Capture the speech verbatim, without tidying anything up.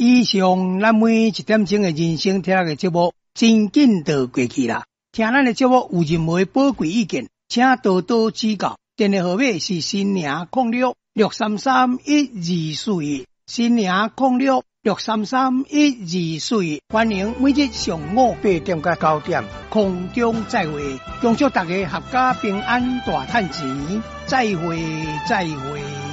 以上咱每一点钟的人生听的节目，真紧就过去啦。听咱的节目有任何宝贵意见，请多多指教。电话号码是新零零六六三三一二四一，新零零六六三三一二四一。欢迎每日上午八点到九点空中再会，恭祝大家阖家平安大赚钱，再会再会。